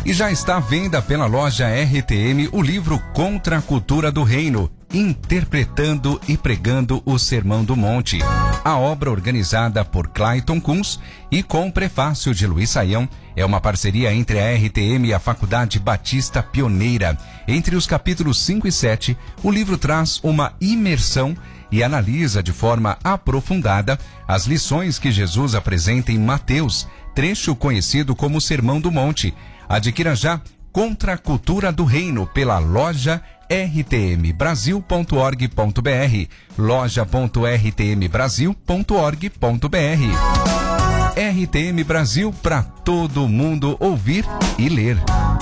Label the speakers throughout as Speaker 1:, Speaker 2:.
Speaker 1: E já está à venda pela loja RTM o livro Contra a Cultura do Reino, interpretando e pregando o Sermão do Monte. A obra, organizada por Clayton Kunz e com prefácio de Luiz Saião, é uma parceria entre a RTM e a Faculdade Batista Pioneira. Entre os capítulos 5 e 7, o livro traz uma imersão e analisa de forma aprofundada as lições que Jesus apresenta em Mateus, trecho conhecido como Sermão do Monte. Adquira já Contra a Cultura do Reino pela loja rtmbrasil.org.br, loja.rtmbrasil.org.br. RTM Brasil, para todo mundo ouvir e ler.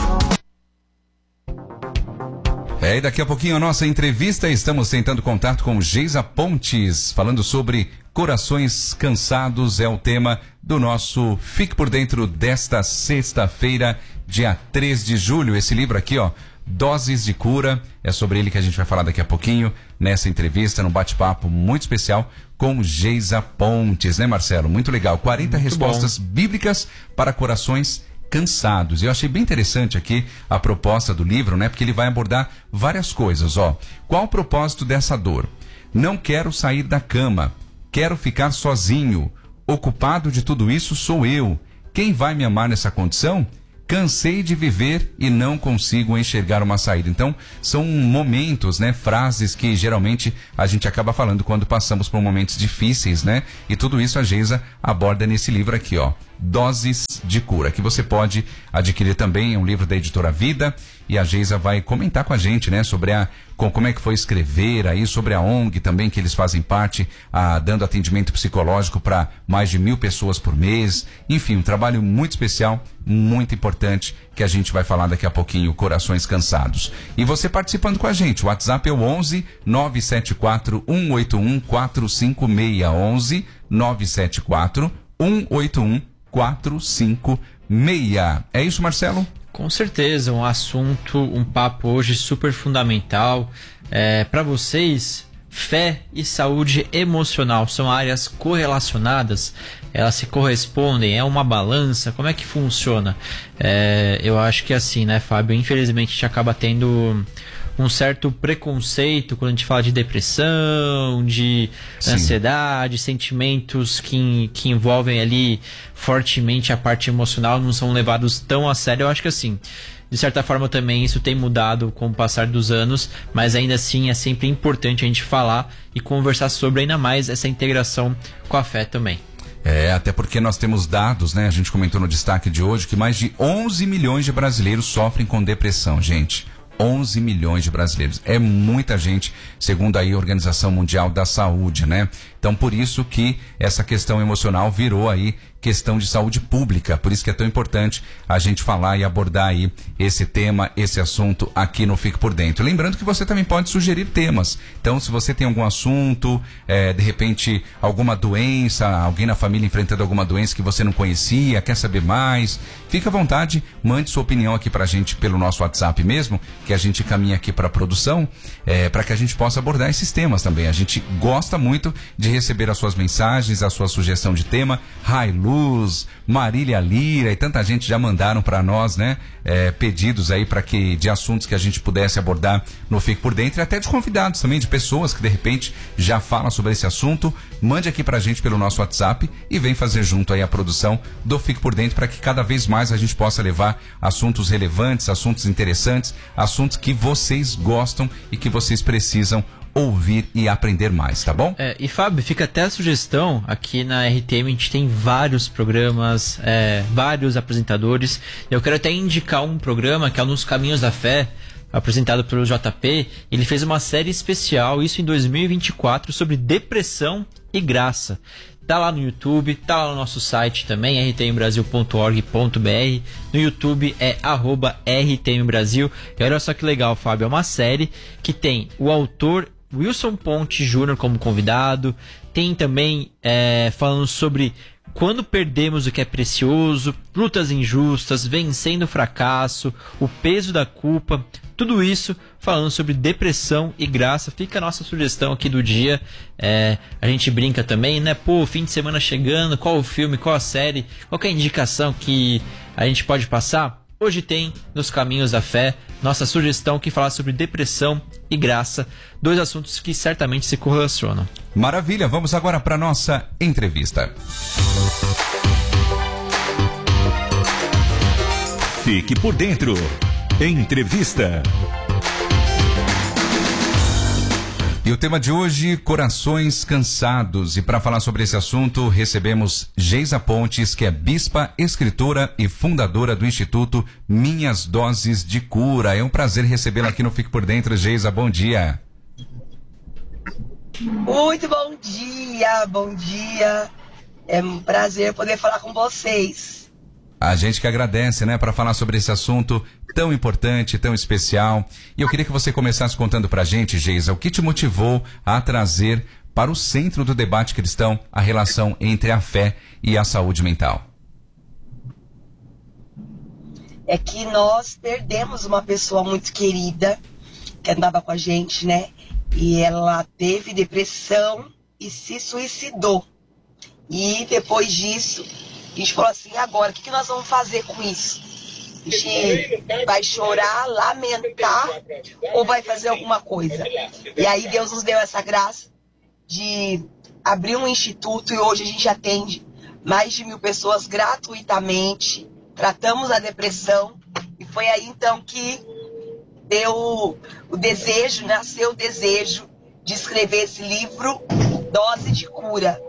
Speaker 1: E daqui a pouquinho a nossa entrevista, estamos tentando contato com Geisa Pontes, falando sobre corações cansados, é o tema do nosso Fique por Dentro desta sexta-feira, dia 3 de julho. Esse livro aqui, ó, Doses de Cura, é sobre ele que a gente vai falar daqui a pouquinho, nessa entrevista, num bate-papo muito especial com Geisa Pontes, né, Marcelo? Muito legal, 40 muito respostas bíblicas para corações cansados. Eu achei bem interessante aqui a proposta do livro, né? Porque ele vai abordar várias coisas, ó. Qual o propósito dessa dor? Não quero sair da cama. Quero ficar sozinho. Ocupado de tudo isso sou eu. Quem vai me amar nessa condição? Cansei de viver e não consigo enxergar uma saída. Então, são momentos, né? Frases que geralmente a gente acaba falando quando passamos por momentos difíceis, né? E tudo isso a Geisa aborda nesse livro aqui, ó. Doses de Cura, que você pode adquirir também, é um livro da Editora Vida, e a Geisa vai comentar com a gente, né, sobre como é que foi escrever aí, sobre a ONG também, que eles fazem parte, dando atendimento psicológico para mais de 1.000 pessoas por mês. Enfim, um trabalho muito especial, muito importante, que a gente vai falar daqui a pouquinho, Corações Cansados. E você participando com a gente, o WhatsApp é o 11 974 181 456, 11 974 181 456. É isso, Marcelo?
Speaker 2: Com certeza, um assunto, um papo hoje super fundamental. Para vocês, fé e saúde emocional são áreas correlacionadas? Elas se correspondem? É uma balança? Como é que funciona? Eu acho que assim, né, Fábio? Infelizmente a gente acaba tendo um certo preconceito quando a gente fala de depressão, de ansiedade, sentimentos que envolvem ali fortemente a parte emocional, não são levados tão a sério. Eu acho que assim, de certa forma também isso tem mudado com o passar dos anos, mas ainda assim é sempre importante a gente falar e conversar sobre ainda mais essa integração com a fé também.
Speaker 1: Até porque nós temos dados, né? A gente comentou no destaque de hoje que mais de 11 milhões de brasileiros sofrem com depressão, gente. 11 milhões de brasileiros. É muita gente, segundo aí a Organização Mundial da Saúde, né? Então, por isso que essa questão emocional virou aí questão de saúde pública. Por isso que é tão importante a gente falar e abordar aí esse tema, esse assunto aqui no Fique por Dentro. Lembrando que você também pode sugerir temas. Então, se você tem algum assunto, de repente alguma doença, alguém na família enfrentando alguma doença que você não conhecia, quer saber mais, fica à vontade, mande sua opinião aqui pra gente pelo nosso WhatsApp mesmo, que a gente caminha aqui pra produção, para que a gente possa abordar esses temas também. A gente gosta muito de receber as suas mensagens, a sua sugestão de tema. Luz, Marília Lira e tanta gente já mandaram para nós, né? Pedidos aí de assuntos que a gente pudesse abordar no Fique por Dentro, e até de convidados também, de pessoas que de repente já falam sobre esse assunto. Mande aqui pra gente pelo nosso WhatsApp e vem fazer junto aí a produção do Fique por Dentro, para que cada vez mais a gente possa levar assuntos relevantes, assuntos interessantes, assuntos que vocês gostam e que vocês precisam ouvir e aprender mais, tá bom?
Speaker 2: E Fábio, fica até a sugestão, aqui na RTM a gente tem vários programas, vários apresentadores. Eu quero até indicar um programa que é o Nos Caminhos da Fé, apresentado pelo JP. Ele fez uma série especial, isso em 2024, sobre depressão e graça. Tá lá no YouTube, tá lá no nosso site também, rtmbrasil.org.br. No YouTube é @rtmbrasil. E olha só que legal, Fábio, é uma série que tem o autor Wilson Ponte Jr. como convidado. Tem também falando sobre quando perdemos o que é precioso, lutas injustas, vencendo o fracasso, o peso da culpa. Tudo isso falando sobre depressão e graça. Fica a nossa sugestão aqui do dia. A gente brinca também, né? Pô, fim de semana chegando, qual o filme, qual a série, qual que é a indicação que a gente pode passar? Hoje tem Nos Caminhos da Fé nossa sugestão que fala sobre depressão e graça, dois assuntos que certamente se correlacionam.
Speaker 1: Maravilha, vamos agora para nossa entrevista.
Speaker 3: Fique por dentro. Entrevista.
Speaker 1: E o tema de hoje, corações cansados. E para falar sobre esse assunto, recebemos Geisa Pontes, que é bispa, escritora e fundadora do Instituto Minhas Doses de Cura. É um prazer recebê-la aqui no Fique por Dentro. Geisa, bom dia.
Speaker 4: Muito bom dia, bom dia. É um prazer poder falar com vocês.
Speaker 1: A gente que agradece, né, para falar sobre esse assunto tão importante, tão especial. E eu queria que você começasse contando pra gente, Geisa, o que te motivou a trazer para o centro do debate cristão a relação entre a fé e a saúde mental.
Speaker 4: É que nós perdemos uma pessoa muito querida que andava com a gente, né? E ela teve depressão e se suicidou. E depois disso, a gente falou assim, agora, o que nós vamos fazer com isso? A gente vai chorar, lamentar ou vai fazer alguma coisa? E aí Deus nos deu essa graça de abrir um instituto e hoje a gente atende mais de 1.000 pessoas gratuitamente, tratamos a depressão e foi aí então que deu o desejo, nasceu o desejo de escrever esse livro, Dose de Cura.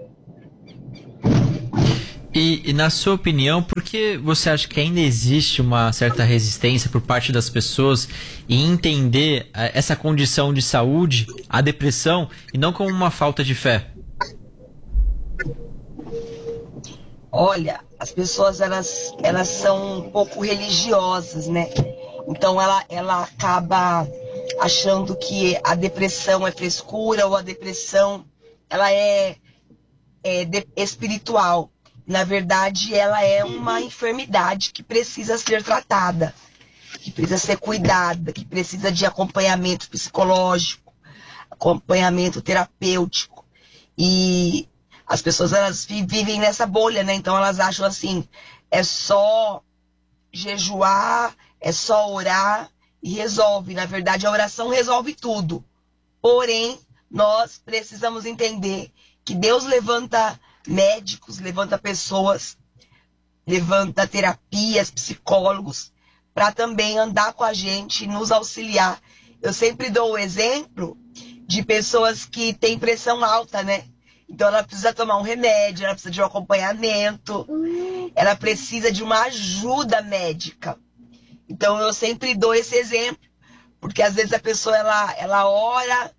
Speaker 2: E na sua opinião, por que você acha que ainda existe uma certa resistência por parte das pessoas em entender essa condição de saúde, a depressão, e não como uma falta de fé?
Speaker 4: Olha, as pessoas elas são um pouco religiosas, né? Então ela acaba achando que a depressão é frescura ou a depressão ela é espiritual. Na verdade, ela é uma enfermidade que precisa ser tratada, que precisa ser cuidada, que precisa de acompanhamento psicológico, acompanhamento terapêutico. E as pessoas elas vivem nessa bolha, né? Então elas acham assim, é só jejuar, é só orar e resolve. Na verdade, a oração resolve tudo. Porém, nós precisamos entender que Deus levanta médicos, levanta pessoas, levanta terapias, psicólogos, para também andar com a gente e nos auxiliar. Eu sempre dou o exemplo de pessoas que têm pressão alta, né? Então ela precisa tomar um remédio, ela precisa de um acompanhamento, ela precisa de uma ajuda médica. Então eu sempre dou esse exemplo, porque às vezes a pessoa ela ora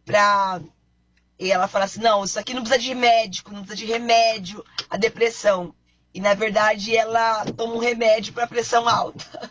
Speaker 4: e ela fala assim, não, isso aqui não precisa de médico, não precisa de remédio, a depressão. E na verdade ela toma um remédio para pressão alta.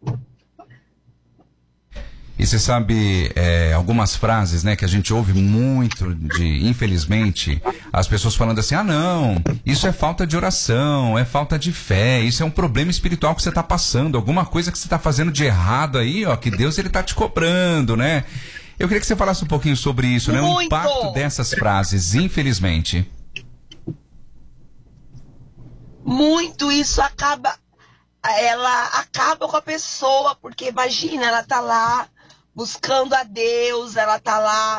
Speaker 1: E você sabe, algumas frases, né, que a gente ouve muito infelizmente, as pessoas falando assim, não, isso é falta de oração, é falta de fé, isso é um problema espiritual que você está passando, alguma coisa que você está fazendo de errado aí, ó, que Deus ele está te cobrando, né? Eu queria que você falasse um pouquinho sobre isso, né? O impacto dessas frases, infelizmente.
Speaker 4: Muito isso ela acaba com a pessoa, porque imagina, ela tá lá buscando a Deus, ela tá lá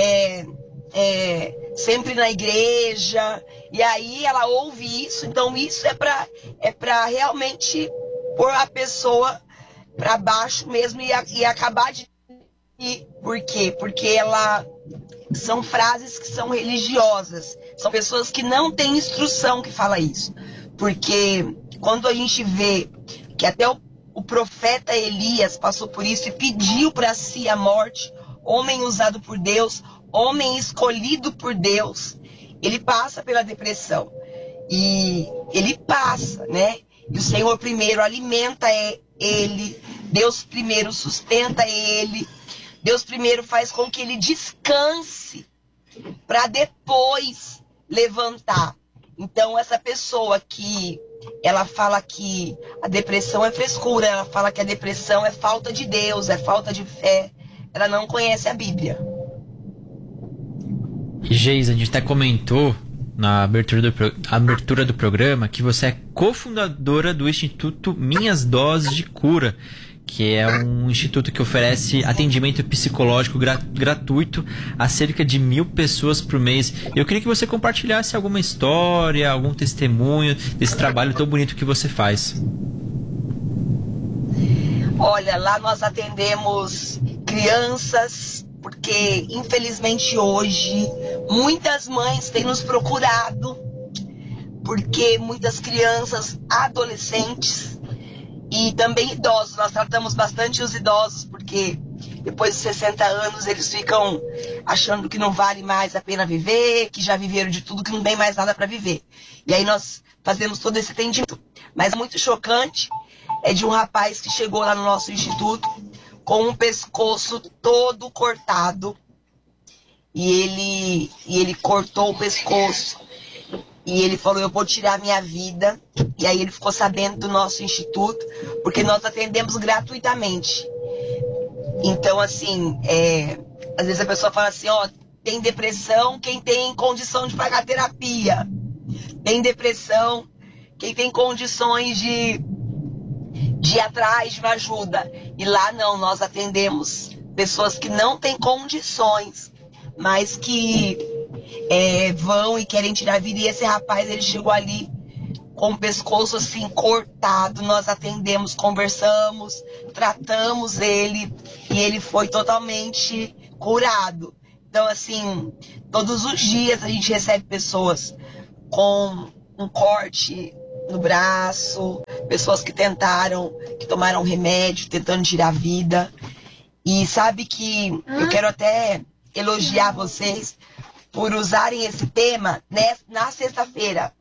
Speaker 4: sempre na igreja, e aí ela ouve isso, então isso é pra realmente pôr a pessoa pra baixo mesmo e acabar de... E por quê? Porque são frases que são religiosas. São pessoas que não têm instrução que fala isso. Porque quando a gente vê que até o profeta Elias passou por isso e pediu para si a morte, homem usado por Deus, homem escolhido por Deus, ele passa pela depressão. E ele passa, né? E o Senhor primeiro alimenta ele, Deus primeiro sustenta ele, Deus primeiro faz com que ele descanse para depois levantar. Então essa pessoa que ela fala que a depressão é frescura, ela fala que a depressão é falta de Deus, é falta de fé, ela não conhece a Bíblia.
Speaker 2: E Geisa, a gente até comentou na abertura do programa que você é cofundadora do Instituto Minhas Doses de Cura, que é um instituto que oferece atendimento psicológico gratuito a cerca de 1.000 pessoas por mês. Eu queria que você compartilhasse alguma história, algum testemunho desse trabalho tão bonito que você faz.
Speaker 4: Olha, lá nós atendemos crianças, porque infelizmente hoje muitas mães têm nos procurado, porque muitas crianças, adolescentes e também idosos, nós tratamos bastante os idosos, porque depois de 60 anos eles ficam achando que não vale mais a pena viver, que já viveram de tudo, que não tem mais nada para viver. E aí nós fazemos todo esse atendimento. Mas é muito chocante, é de um rapaz que chegou lá no nosso instituto com um pescoço todo cortado. E ele cortou o pescoço. E ele falou, eu vou tirar minha vida. E aí ele ficou sabendo do nosso instituto, porque nós atendemos gratuitamente. Então, assim, às vezes a pessoa fala assim, ó, tem depressão quem tem condição de pagar terapia. Tem depressão quem tem condições de ir atrás de uma ajuda. E lá não, nós atendemos pessoas que não têm condições, mas que vão e querem tirar a vida. E esse rapaz, ele chegou ali com o pescoço assim cortado, nós atendemos, conversamos, tratamos ele e ele foi totalmente curado. Então, assim, todos os dias a gente recebe pessoas com um corte no braço, pessoas que tomaram remédio, tentando tirar a vida. E sabe que eu quero até elogiar vocês por usarem esse tema na sexta-feira.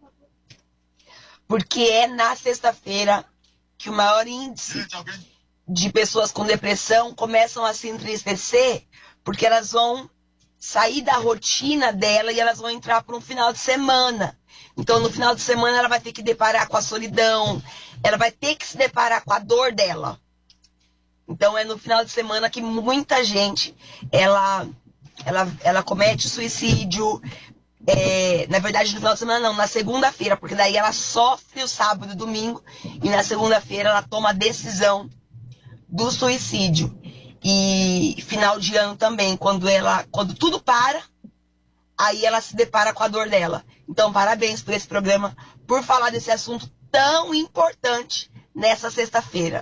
Speaker 4: Porque é na sexta-feira que o maior índice de pessoas com depressão começam a se entristecer, porque elas vão sair da rotina dela e elas vão entrar para um final de semana. Então, no final de semana, ela vai ter que deparar com a solidão, ela vai ter que se deparar com a dor dela. Então, é no final de semana que muita gente, ela comete suicídio. Na verdade, no final de semana não, na segunda-feira, porque daí ela sofre o sábado e o domingo, e na segunda-feira ela toma a decisão do suicídio. E final de ano também, quando tudo para, aí ela se depara com a dor dela. Então, parabéns por esse programa, por falar desse assunto tão importante nessa sexta-feira.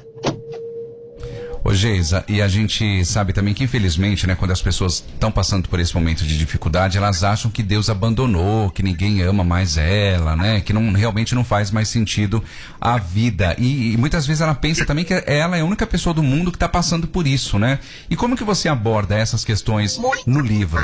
Speaker 1: Ô Geisa, e a gente sabe também que infelizmente, né, quando as pessoas estão passando por esse momento de dificuldade, elas acham que Deus abandonou, que ninguém ama mais ela, né, que realmente não faz mais sentido a vida. E muitas vezes ela pensa também que ela é a única pessoa do mundo que está passando por isso, né? E como que você aborda essas questões no livro?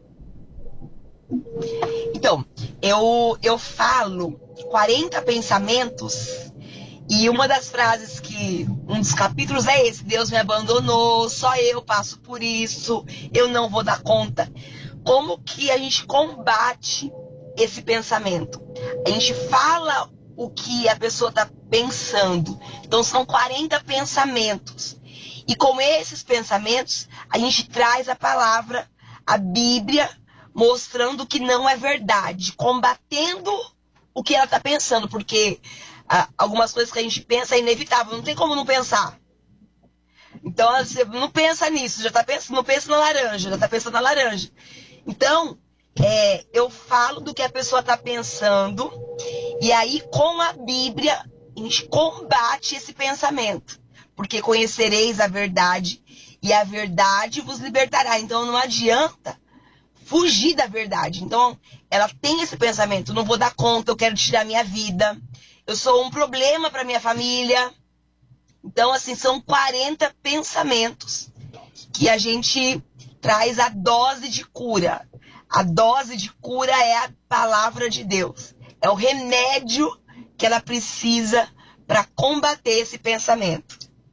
Speaker 4: Então, eu falo 40 pensamentos. E uma das frases um dos capítulos é esse: Deus me abandonou, só eu passo por isso, eu não vou dar conta. Como que a gente combate esse pensamento? A gente fala o que a pessoa está pensando. Então são 40 pensamentos. E com esses pensamentos, a gente traz a palavra, a Bíblia, mostrando que não é verdade, combatendo o que ela está pensando, porque algumas coisas que a gente pensa é inevitável, não tem como não pensar. Então, você não pensa nisso, não pensa na laranja, já está pensando na laranja. Então, eu falo do que a pessoa está pensando, e aí com a Bíblia a gente combate esse pensamento. Porque conhecereis a verdade, e a verdade vos libertará. Então não adianta fugir da verdade. Então ela tem esse pensamento: não vou dar conta, eu quero tirar minha vida, eu sou um problema para minha família. Então, assim, são 40 pensamentos que a gente traz a dose de cura. A dose de cura é a palavra de Deus. É o remédio que ela precisa para combater esse pensamento.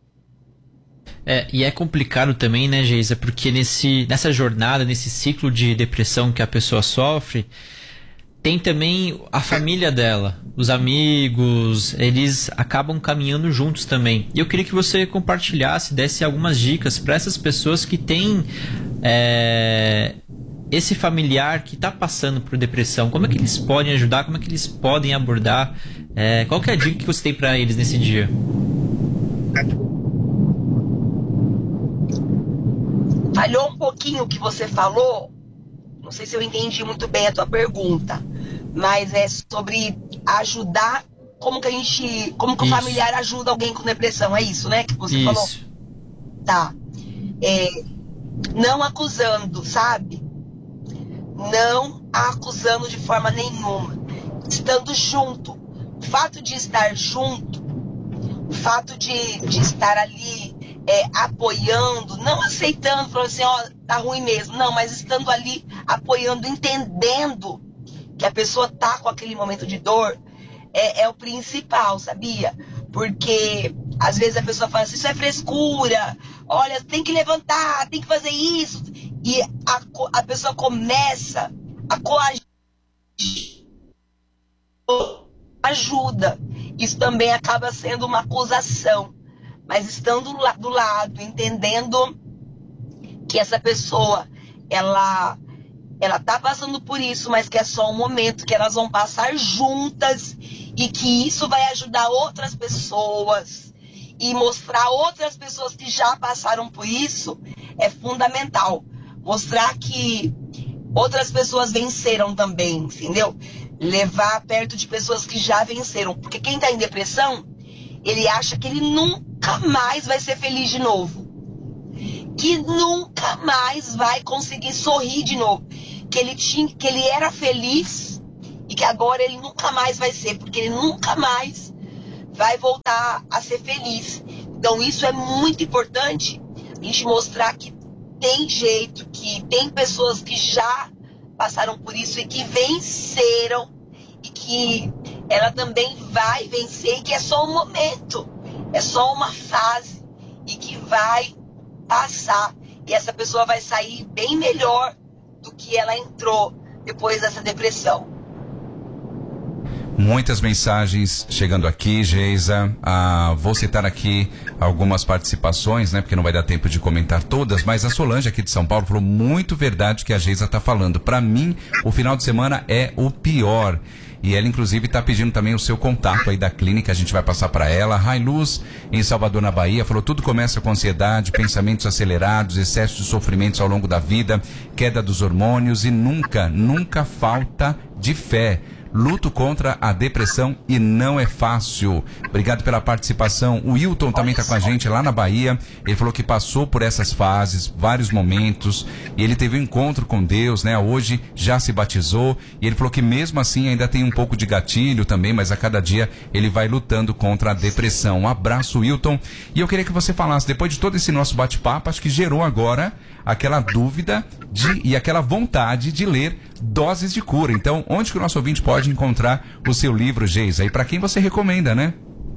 Speaker 2: E é complicado também, né, Geisa? Porque nessa jornada, nesse ciclo de depressão que a pessoa sofre, tem também a família dela, os amigos, eles acabam caminhando juntos também. E eu queria que você compartilhasse, desse algumas dicas para essas pessoas que têm esse familiar que está passando por depressão, como é que eles podem ajudar, como é que eles podem abordar? Qual que é a dica que você tem para eles nesse dia?
Speaker 4: Falhou um pouquinho o que você falou, não sei se eu entendi muito bem a tua pergunta, mas é sobre ajudar, como que o familiar ajuda alguém com depressão, é isso, né, que você falou? Tá. Não acusando, sabe? Não acusando de forma nenhuma. Estando junto. O fato de estar junto, o fato de estar ali apoiando, não aceitando, falando assim, ó, tá ruim mesmo. Não, mas estando ali apoiando, entendendo que a pessoa tá com aquele momento de dor, é o principal, sabia? Porque às vezes a pessoa fala assim, isso é frescura, olha, tem que levantar, tem que fazer isso. E a pessoa começa a coagir. Ajuda. Isso também acaba sendo uma acusação. Mas estando do lado, entendendo que essa pessoa, ela tá passando por isso, mas que é só um momento, que elas vão passar juntas e que isso vai ajudar outras pessoas e mostrar outras pessoas que já passaram por isso, é fundamental. Mostrar que outras pessoas venceram também, entendeu? Levar perto de pessoas que já venceram. Porque quem tá em depressão, ele acha que ele nunca mais vai ser feliz de novo. Que nunca mais vai conseguir sorrir de novo. Que ele era feliz e que agora ele nunca mais vai ser. Porque ele nunca mais vai voltar a ser feliz. Então isso é muito importante. A gente mostrar que tem jeito, que tem pessoas que já passaram por isso e que venceram. E que ela também vai vencer, e que é só um momento, é só uma fase, e que vai passar, e essa pessoa vai sair bem melhor do que ela entrou depois dessa depressão.
Speaker 1: Muitas mensagens chegando aqui, Geisa. Vou citar aqui algumas participações, né? Porque não vai dar tempo de comentar todas, mas a Solange aqui de São Paulo falou muito verdade que a Geisa está falando. Para mim, o final de semana é o pior. E ela, inclusive, está pedindo também o seu contato aí da clínica, a gente vai passar para ela. Railuz, em Salvador, na Bahia, falou: tudo começa com ansiedade, pensamentos acelerados, excesso de sofrimentos ao longo da vida, queda dos hormônios e nunca falta de fé. Luto contra a depressão e não é fácil. Obrigado pela participação. O Wilton também está com a gente lá na Bahia. Ele falou que passou por essas fases, vários momentos, e ele teve um encontro com Deus, né? Hoje já se batizou, e ele falou que mesmo assim ainda tem um pouco de gatilho também, mas a cada dia ele vai lutando contra a depressão. Um abraço, Wilton. E eu queria que você falasse, depois de todo esse nosso bate-papo, acho que gerou agora aquela dúvida e aquela vontade de ler Doses de Cura. Então, onde que o nosso ouvinte pode encontrar o seu livro, Geisa? E para quem você recomenda, né?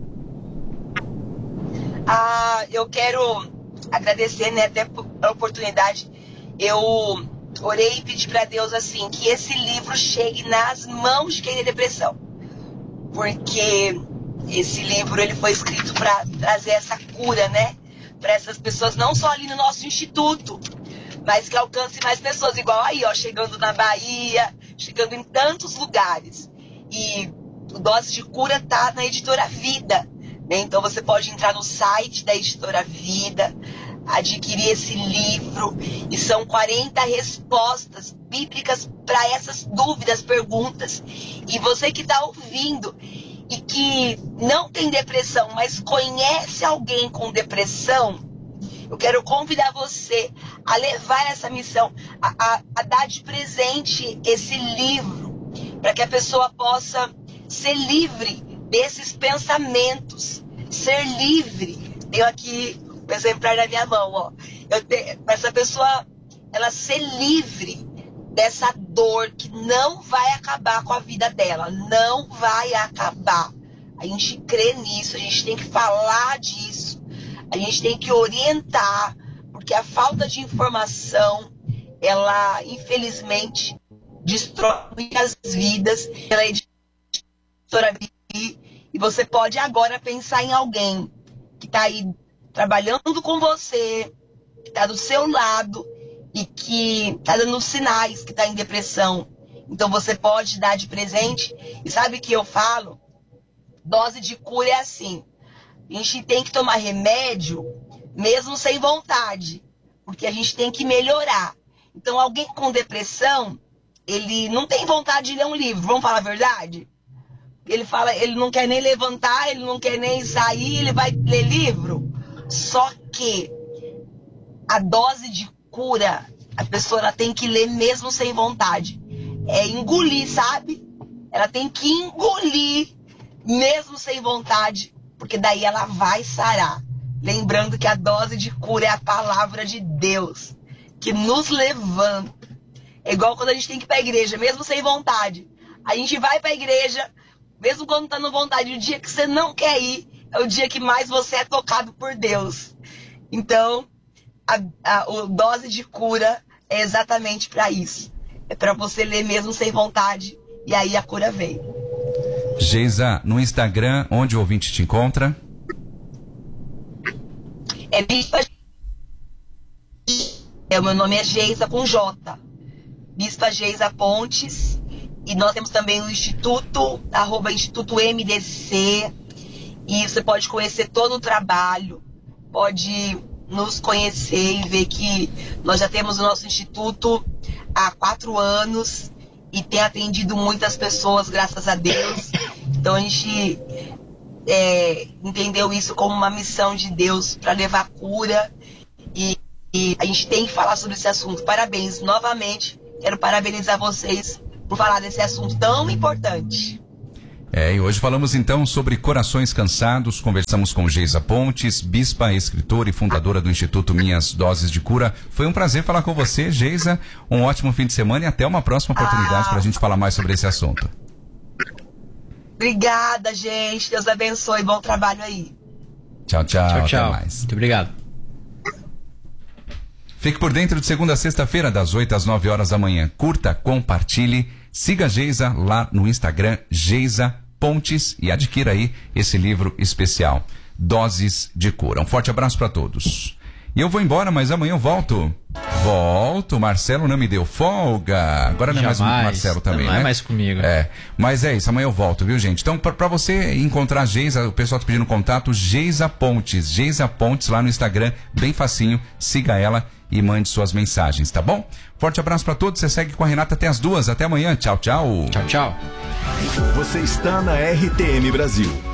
Speaker 4: Eu quero agradecer, né, até pela oportunidade. Eu orei e pedi para Deus, assim, que esse livro chegue nas mãos de quem tem depressão. Porque esse livro, ele foi escrito para trazer essa cura, né? Para essas pessoas, não só ali no nosso instituto, mas que alcance mais pessoas, igual aí, ó, chegando na Bahia, chegando em tantos lugares. E o Doses de Cura tá na Editora Vida, né? Então você pode entrar no site da Editora Vida, adquirir esse livro, e são 40 respostas bíblicas para essas dúvidas, perguntas. E você que está ouvindo e que não tem depressão, mas conhece alguém com depressão, eu quero convidar você a levar essa missão, a dar de presente esse livro, para que a pessoa possa ser livre desses pensamentos, ser livre. Tenho aqui o exemplar na minha mão, ó. Para essa pessoa, ela ser livre dessa dor que não vai acabar com a vida dela, não vai acabar. A gente crê nisso, a gente tem que falar disso, a gente tem que orientar, porque a falta de informação, ela infelizmente destrói as vidas. Ela é editora e você pode agora pensar em alguém que está aí trabalhando com você, que está do seu lado e que tá dando sinais que tá em depressão. Então você pode dar de presente. E sabe o que eu falo? Dose de cura é assim. A gente tem que tomar remédio mesmo sem vontade, porque a gente tem que melhorar. Então alguém com depressão, ele não tem vontade de ler um livro, vamos falar a verdade? Ele não quer nem levantar, ele não quer nem sair, ele vai ler livro. Só que a dose de cura, a pessoa ela tem que ler mesmo sem vontade. É engolir, sabe? Ela tem que engolir mesmo sem vontade, porque daí ela vai sarar. Lembrando que a dose de cura é a palavra de Deus, que nos levanta. É igual quando a gente tem que ir para a igreja, mesmo sem vontade. A gente vai para a igreja, mesmo quando tá no vontade. O dia que você não quer ir, é o dia que mais você é tocado por Deus. Então, a dose de cura é exatamente para isso. É para você ler mesmo sem vontade, e aí a cura vem.
Speaker 1: Geisa, no Instagram, onde o ouvinte te encontra?
Speaker 4: O meu nome é Geisa com J. Bispa Geisa Pontes. E nós temos também o Instituto, Instituto MDC. E você pode conhecer todo o trabalho, pode nos conhecer e ver que nós já temos o nosso instituto há 4 anos e tem atendido muitas pessoas, graças a Deus. Então a gente entendeu isso como uma missão de Deus para levar cura e a gente tem que falar sobre esse assunto. Parabéns, novamente, quero parabenizar vocês por falar desse assunto tão importante.
Speaker 1: E hoje falamos então sobre corações cansados, conversamos com Geisa Pontes, bispa, escritora e fundadora do Instituto Minhas Doses de Cura. Foi um prazer falar com você, Geisa, um ótimo fim de semana e até uma próxima oportunidade para a gente falar mais sobre esse assunto.
Speaker 4: Obrigada, gente, Deus abençoe, bom trabalho aí.
Speaker 1: Tchau, tchau, até mais.
Speaker 2: Muito obrigado.
Speaker 1: Fique por dentro de segunda a sexta-feira, das 8 às 9 horas da manhã. Curta, compartilhe, siga a Geisa lá no Instagram, Geisa Pontes, e adquira aí esse livro especial, Doses de Cura. Um forte abraço para todos. E eu vou embora, mas amanhã eu volto. Marcelo não me deu folga. Agora não é mais Marcelo também,
Speaker 2: não
Speaker 1: né?
Speaker 2: Não é mais comigo.
Speaker 1: Mas é isso, amanhã eu volto, viu, gente? Então, pra você encontrar a Geisa, o pessoal tá pedindo contato, Geisa Pontes lá no Instagram, bem facinho, siga ela e mande suas mensagens, tá bom? Forte abraço pra todos, você segue com a Renata até as 2, até amanhã, tchau, tchau.
Speaker 2: Tchau, tchau.
Speaker 3: Você está na RTM Brasil.